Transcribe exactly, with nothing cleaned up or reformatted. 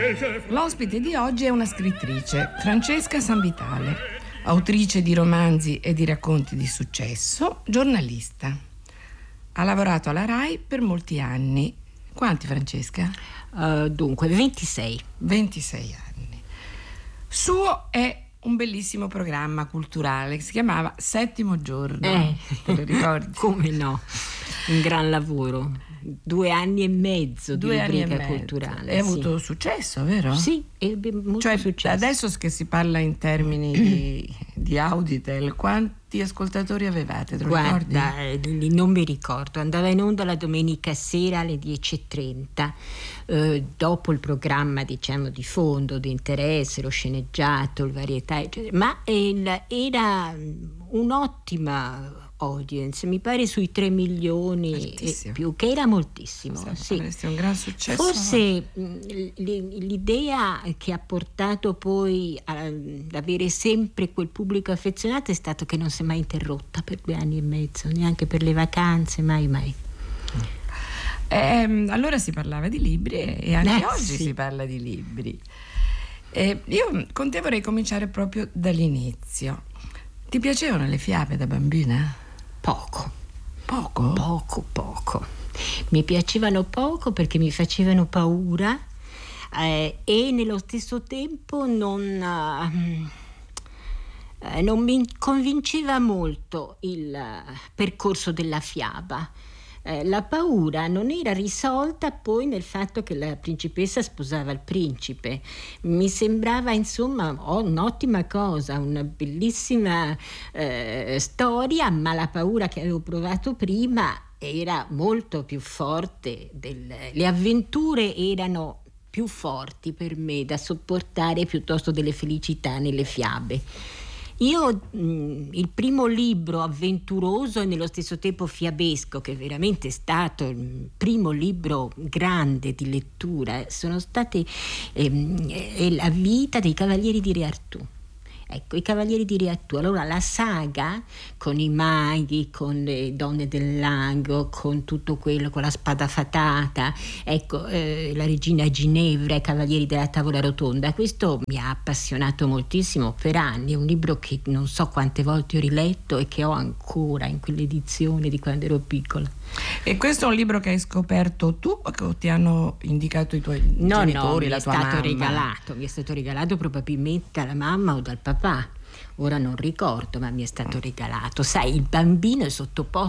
L'ospite di oggi è una scrittrice, Francesca Sanvitale, autrice di romanzi e di racconti di successo, giornalista. Ha lavorato alla RAI per molti anni. Quanti, Francesca? Uh, dunque, ventisei. ventisei anni. Suo è un bellissimo programma culturale che si chiamava Settimo Giorno. Eh, te lo ricordi? Come no? Un gran lavoro. Due anni e mezzo Due di anni e rubrica mezzo. culturale. E ha sì. avuto successo, vero? Sì, ebbe molto Cioè, successo. adesso che si parla in termini di, di Auditel, quanti ascoltatori avevate? Te lo Guarda, ricordi? eh, non mi ricordo. Andava in onda la domenica sera alle dieci e trenta, eh, dopo il programma, diciamo, di fondo, di interesse, lo sceneggiato, il varietà, eccetera. Ma il, era un'ottima audience, mi pare sui tre milioni e più, che era moltissimo. Sì. Sì. Un gran successo. Forse mh, l'idea che ha portato poi ad avere sempre quel pubblico affezionato è stato che non si è mai interrotta per due anni e mezzo, neanche per le vacanze, mai mai. Eh, allora si parlava di libri e anche eh, oggi sì. si parla di libri. Eh, io con te vorrei cominciare proprio dall'inizio. Ti piacevano le fiabe da bambina? Poco. Poco? Poco, poco. Mi piacevano poco perché mi facevano paura eh, e nello stesso tempo non, eh, non mi convinceva molto il percorso della fiaba. Eh, la paura non era risolta poi nel fatto che la principessa sposava il principe. Mi sembrava insomma oh, un'ottima cosa, una bellissima eh, storia, ma la paura che avevo provato prima era molto più forte. Del, le avventure erano più forti per me da sopportare piuttosto delle felicità nelle fiabe. Io mh, il primo libro avventuroso e nello stesso tempo fiabesco, che veramente è stato il primo libro grande di lettura, sono state ehm, è La vita dei Cavalieri di Re Artù. Ecco, i Cavalieri di Re Artù. Allora la saga con i maghi, con le donne del lago, con tutto quello, con la spada fatata, ecco, eh, la regina Ginevra, i Cavalieri della Tavola Rotonda, questo mi ha appassionato moltissimo per anni. È un libro che non so quante volte ho riletto e che ho ancora in quell'edizione di quando ero piccola. E questo è un libro che hai scoperto tu o ti hanno indicato i tuoi no, genitori, no, la tua mamma? No, mi è stato regalato, mi è stato regalato probabilmente dalla mamma o dal papà. Ora non ricordo, ma mi è stato regalato. Sai, il bambino è sottoposto